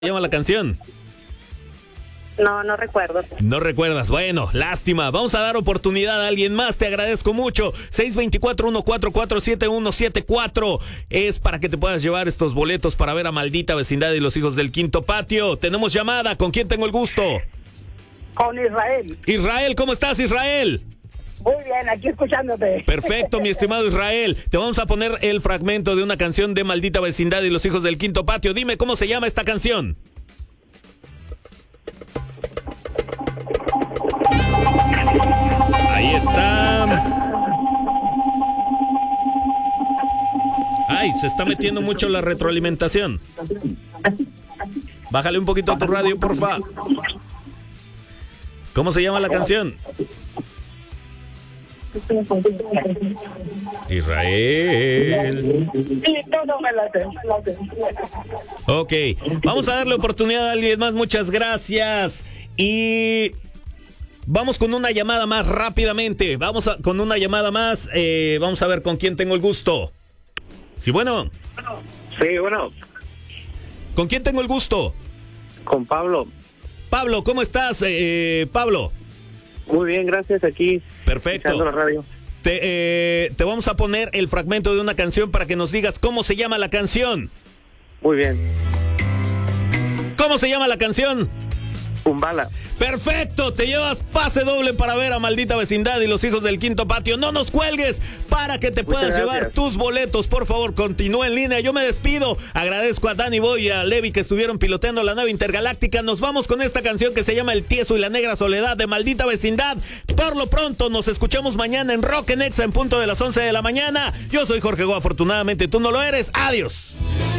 Llama la canción. No recuerdo. No recuerdas. Bueno, lástima. Vamos a dar oportunidad a alguien más. Te agradezco mucho. 624-144-7174. Es para que te puedas llevar estos boletos para ver a Maldita Vecindad y los Hijos del Quinto Patio. Tenemos llamada. ¿Con quién tengo el gusto? Con Israel. Israel, ¿cómo estás, Israel? Muy bien, aquí escuchándote. Perfecto, mi estimado Israel. Te vamos a poner el fragmento de una canción de Maldita Vecindad y los Hijos del Quinto Patio. Dime cómo se llama esta canción. Ahí está. Ay, se está metiendo mucho la retroalimentación. Bájale un poquito a tu radio, porfa. ¿Cómo se llama la canción? Israel. Sí, todo me la sé. Ok, vamos a darle oportunidad a alguien más. Muchas gracias. Y vamos con una llamada más rápidamente. Con una llamada más. Vamos a ver con quién tengo el gusto. Sí, bueno. Sí, bueno. ¿Con quién tengo el gusto? Con Pablo. Pablo, ¿cómo estás, Pablo? Muy bien, gracias, aquí. Perfecto. Escuchando la radio. Te vamos a poner el fragmento de una canción para que nos digas cómo se llama la canción. Muy bien. ¿Cómo se llama la canción? Umbala. Perfecto, te llevas pase doble para ver a Maldita Vecindad y los Hijos del Quinto Patio. No nos cuelgues para que te puedas llevar tus boletos. Por favor, continúa en línea. Yo me despido. Agradezco a Danny Boy y a Levi que estuvieron piloteando la nave intergaláctica. Nos vamos con esta canción que se llama El Tieso y la Negra Soledad de Maldita Vecindad. Por lo pronto, nos escuchamos mañana en Rock en Exa en punto de las 11 de la mañana. Yo soy Jorge Go, afortunadamente tú no lo eres. Adiós.